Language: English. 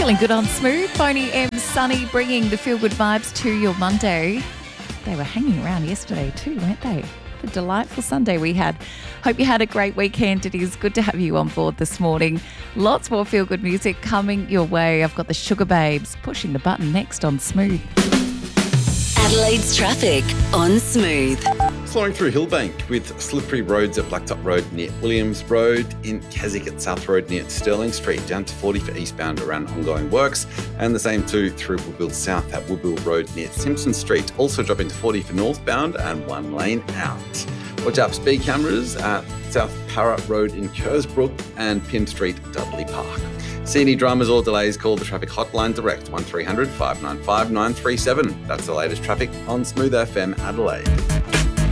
Feeling good on Smooth. Boney M, Sunny, bringing the feel-good vibes to your Monday. They were hanging around yesterday too, weren't they? What a delightful Sunday we had. Hope you had a great weekend. It is good to have you on board this morning. Lots more feel-good music coming your way. I've got the Sugar Babes pushing the button next on Smooth. Adelaide's traffic on Smooth. Slowing through Hillbank with slippery roads at Blacktop Road near Williams Road, in Keswick at South Road near Stirling Street, down to 40 for eastbound around ongoing works, and the same too through Woodville South at Woodville Road near Simpson Street, also dropping to 40 for northbound and one lane out. Watch out for speed cameras at South Parra Road in Kersbrook and Pym Street, Dudley Park. See any dramas or delays, call the traffic hotline direct 1300 595 937. That's the latest traffic on Smooth FM Adelaide.